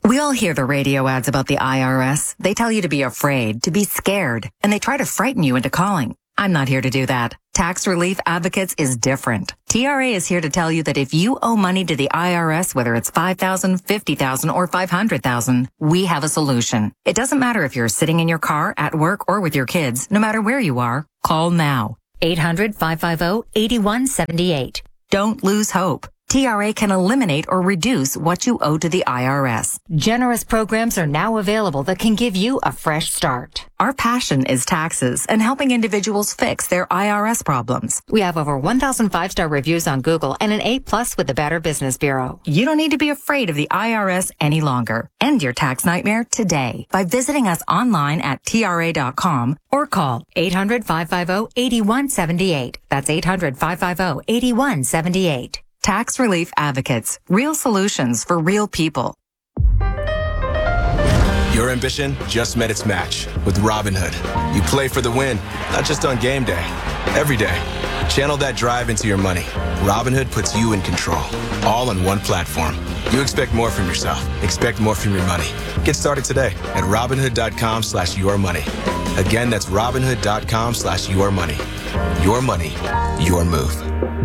We all hear the radio ads about the IRS. They tell you to be afraid, to be scared, and they try to frighten you into calling. I'm not here to do that. Tax Relief Advocates is different. TRA is here to tell you that if you owe money to the IRS, whether it's $5,000, $50,000, or $500,000, we have a solution. It doesn't matter if you're sitting in your car, at work, or with your kids. No matter where you are, call now. 800-550-8178. Don't lose hope. TRA can eliminate or reduce what you owe to the IRS. Generous programs are now available that can give you a fresh start. Our passion is taxes and helping individuals fix their IRS problems. We have over 1,000 five-star reviews on Google and an A+ with the Better Business Bureau. You don't need to be afraid of the IRS any longer. End your tax nightmare today by visiting us online at TRA.com or call 800-550-8178. That's 800-550-8178. Tax Relief Advocates. Real solutions for real people. Your ambition just met its match with Robinhood. You play for the win, not just on game day, every day. Channel that drive into your money. Robinhood puts you in control, all on one platform. You expect more from yourself. Expect more from your money. Get started today at Robinhood.com/yourmoney. Again, that's Robinhood.com/yourmoney. Your money, your move.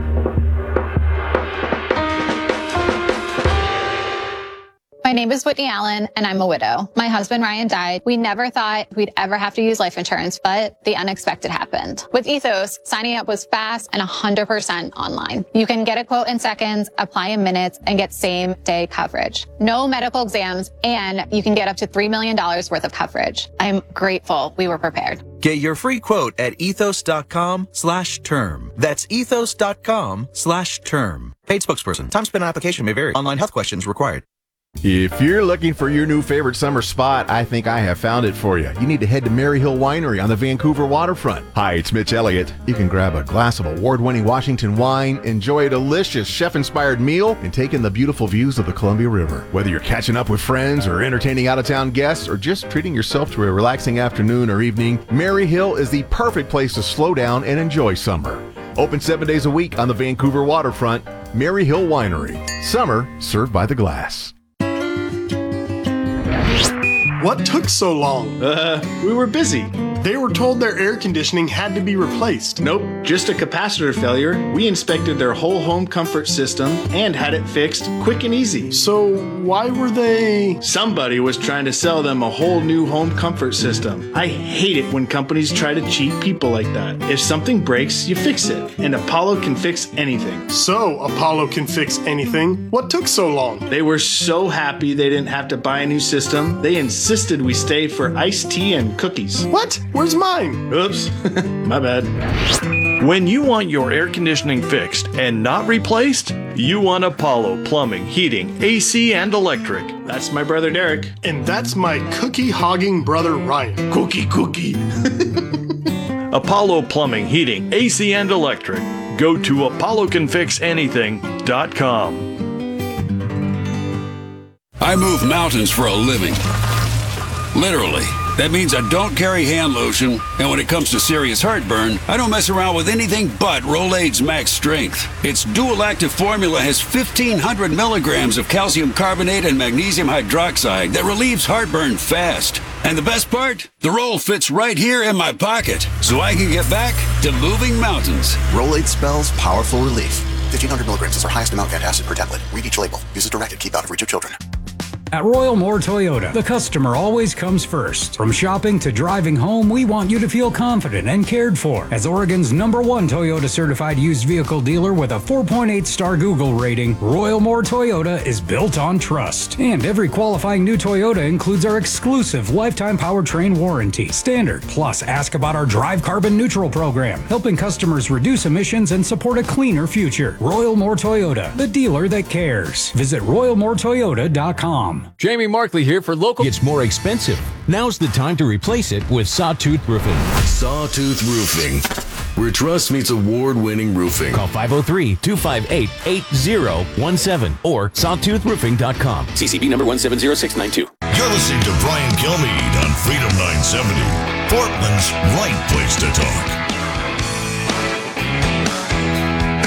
My name is Whitney Allen, and I'm a widow. My husband, Ryan, died. We never thought we'd ever have to use life insurance, but the unexpected happened. With Ethos, signing up was fast and 100% online. You can get a quote in seconds, apply in minutes, and get same-day coverage. No medical exams, and you can get up to $3 million worth of coverage. I'm grateful we were prepared. Get your free quote at ethos.com/term. That's ethos.com/term. Paid spokesperson. Time spent on application may vary. Online health questions required. If you're looking for your new favorite summer spot, I think I have found it for you. You need to head to Maryhill Winery on the Vancouver waterfront. Hi, it's Mitch Elliott. You can grab a glass of award-winning Washington wine, enjoy a delicious chef-inspired meal, and take in the beautiful views of the Columbia River. Whether you're catching up with friends or entertaining out-of-town guests or just treating yourself to a relaxing afternoon or evening, Maryhill is the perfect place to slow down and enjoy summer. Open 7 days a week on the Vancouver waterfront, Maryhill Winery. Summer served by the glass. What took so long? We were busy. They were told their air conditioning had to be replaced. Nope, just a capacitor failure. We inspected their whole home comfort system and had it fixed quick and easy. So why were they... Somebody was trying to sell them a whole new home comfort system. I hate it when companies try to cheat people like that. If something breaks, you fix it. And Apollo can fix anything. So Apollo can fix anything? What took so long? They were so happy they didn't have to buy a new system. They insisted we stay for iced tea and cookies. What? Where's mine? Oops, my bad. When you want your air conditioning fixed and not replaced, you want Apollo Plumbing, Heating, AC, and Electric. That's my brother Derek. And that's my cookie-hogging brother Ryan. Cookie. Apollo Plumbing, Heating, AC, and Electric. Go to ApolloCanFixAnything.com. I move mountains for a living. Literally. That means I don't carry hand lotion, and when it comes to serious heartburn, I don't mess around with anything but Rolaids Max Strength. Its dual-active formula has 1,500 milligrams of calcium carbonate and magnesium hydroxide that relieves heartburn fast. And the best part? The roll fits right here in my pocket, so I can get back to moving mountains. Rolaids spells powerful relief. 1,500 milligrams is our highest amount of antacid per tablet. Read each label. Use as directed. Keep out of reach of children. At Royal Moore Toyota, the customer always comes first. From shopping to driving home, we want you to feel confident and cared for. As Oregon's #1 Toyota certified used vehicle dealer with a 4.8-star Google rating, Royal Moore Toyota is built on trust. And every qualifying new Toyota includes our exclusive lifetime powertrain warranty. Standard. Plus, ask about our Drive Carbon Neutral program, helping customers reduce emissions and support a cleaner future. Royal Moore Toyota, the dealer that cares. Visit RoyalMooreToyota.com. Jamie Markley here for Local. It's more expensive. Now's the time to replace it with Sawtooth Roofing. Sawtooth Roofing, where trust meets award-winning roofing. Call 503-258-8017 or sawtoothroofing.com. CCB number 170692. You're listening to Brian Kilmeade on Freedom 970, Portland's right place to talk.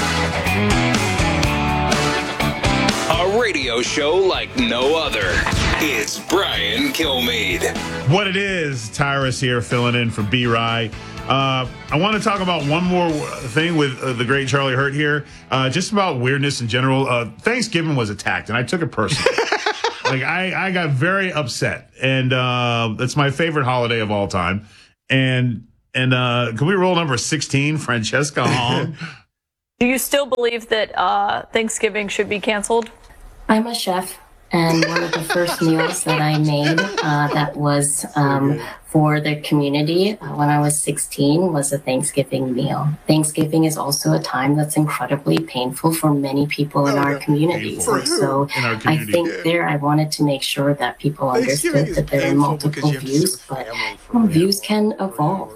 Radio show like no other. It's Brian Kilmeade. What it is, Tyrus here filling in for B-Rye. I want to talk about one more thing with the great Charlie Hurt here, just about weirdness in general. Thanksgiving was attacked, and I took it personally. Like, I got very upset, and it's my favorite holiday of all time. And can we roll number 16, Francesca Hong? Do you still believe that Thanksgiving should be canceled? I'm a chef, and one of the first meals that I made that was for the community when I was 16 was a Thanksgiving meal. Thanksgiving is also a time that's incredibly painful for many people in our communities. And so I think I wanted to make sure that people understood that there are multiple views, but views can evolve.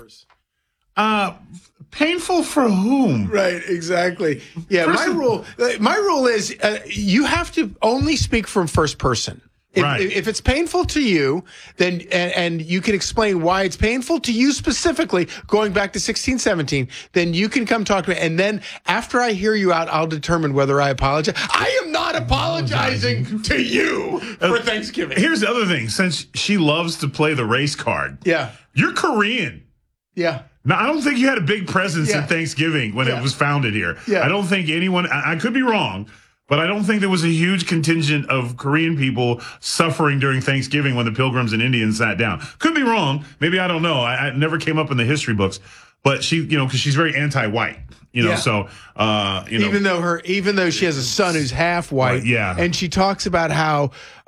Painful for whom? Right, exactly. Yeah, my rule is you have to only speak from first person. If it's painful to you, then and you can explain why it's painful to you specifically, going back to 1617, then you can come talk to me. And then after I hear you out, I'll determine whether I apologize. I am not apologizing to you for Thanksgiving. Here's the other thing. Since she loves to play the race card, you're Korean. Yeah. Now, I don't think you had a big presence at Thanksgiving when it was founded here. I don't think anyone, I could be wrong, but I don't think there was a huge contingent of Korean people suffering during Thanksgiving when the Pilgrims and Indians sat down. Could be wrong. Maybe I don't know. I never came up in the history books. But she, because she's very anti-white, so, even though she has a son who's half white, and she talks about how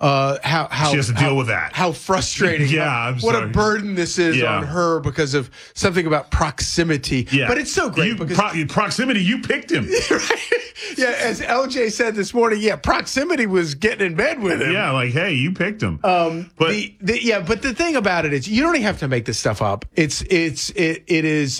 she has to deal with that, how frustrating, what a burden this is on her because of something about proximity. Yeah. But it's so great because proximity, you picked him. Right? Yeah, as LJ said this morning, proximity was getting in bed with him. Yeah, like, hey, you picked him. But the thing about it is, you don't even have to make this stuff up. It is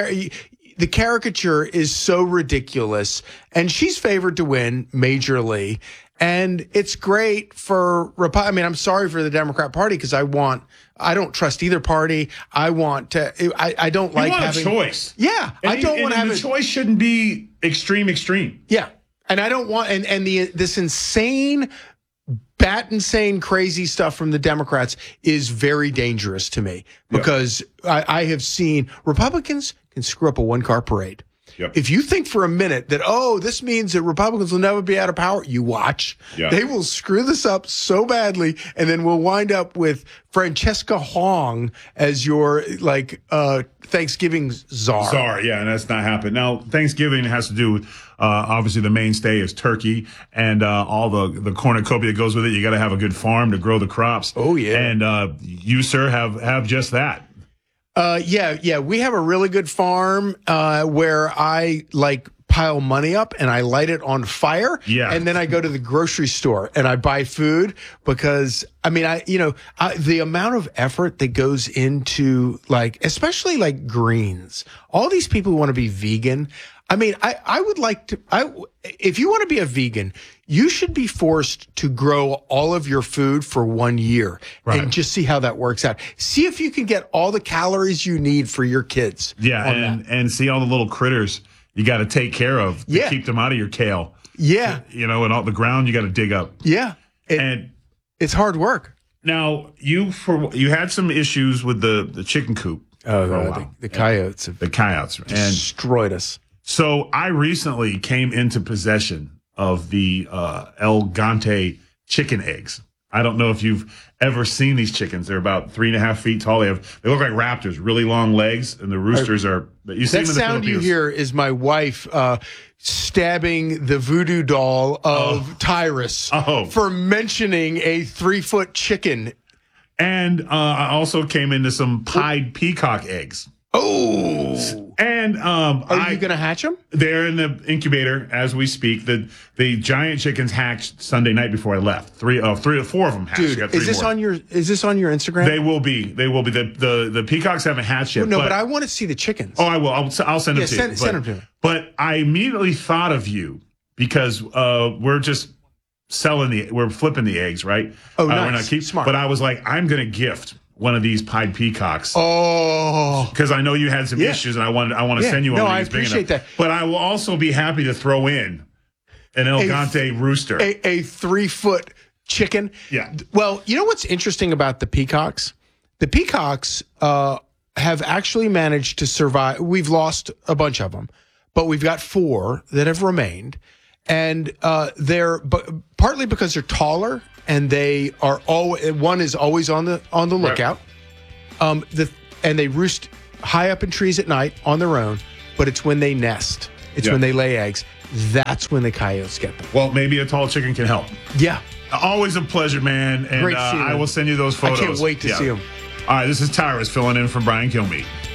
the caricature is so ridiculous, and she's favored to win majorly. And it's great for I'm sorry for the Democrat Party because I don't trust either party. I don't like having a choice. Yeah, I don't want to have the choice shouldn't be extreme. Yeah, and I don't want this insane, bat-insane, crazy stuff from the Democrats is very dangerous to me because I have seen Republicans can screw up a one-car parade. Yep. If you think for a minute that, this means that Republicans will never be out of power, you watch. Yep. They will screw this up so badly, and then we'll wind up with Francesca Hong as your, Thanksgiving czar. And that's not happening. Now, Thanksgiving has to do with, obviously, the mainstay is turkey and all the cornucopia that goes with it. You got to have a good farm to grow the crops. Oh, yeah. And you, sir, have just that. We have a really good farm where I pile money up and I light it on fire. Yeah. And then I go to the grocery store and I buy food because the amount of effort that goes into especially greens. All these people who want to be vegan. I would like to, if you want to be a vegan, you should be forced to grow all of your food for 1 year and just see how that works out. See if you can get all the calories you need for your kids. Yeah. And see all the little critters you got to take care of to keep them out of your kale. Yeah. And all the ground you got to dig up. Yeah. And it's hard work. Now, you had some issues with the chicken coop. The coyotes. The coyotes. Destroyed us. So I recently came into possession of the El Gante chicken eggs. I don't know if you've ever seen these chickens. They're about 3.5 feet tall. They look like raptors, really long legs, and the roosters are. You see them in the sound Philippines. You hear is my wife stabbing the voodoo doll of Tyrus for mentioning a 3-foot chicken. And I also came into some pied peacock eggs. Oh, and are you going to hatch them? They're in the incubator as we speak. The giant chickens hatched Sunday night before I left. 3 or 4 of them hatched. Dude, is this on your Instagram? They will be. The peacocks haven't hatched yet. No, but I want to see the chickens. Oh, I will. I'll send them to you. Send them to me. But I immediately thought of you because we're just we're flipping the eggs, right? Oh, nice. We're not smart. But I was like, I'm going to gift one of these pied peacocks. Oh, because I know you had some issues, and I want to send you one. No, I appreciate that. But I will also be happy to throw in an El Gante rooster, a 3-foot chicken. Yeah. Well, you know what's interesting about the peacocks? The peacocks have actually managed to survive. We've lost a bunch of them, but we've got 4 that have remained. And they're partly because they're taller and they are one is always on the lookout. Right. And they roost high up in trees at night on their own, but it's when they nest. It's when they lay eggs. That's when the coyotes get them. Well, maybe a tall chicken can help. Yeah. Always a pleasure, man. And Great to see you. I will send you those photos. I can't wait to see them. All right, this is Tyrus filling in for Brian Kilmeade.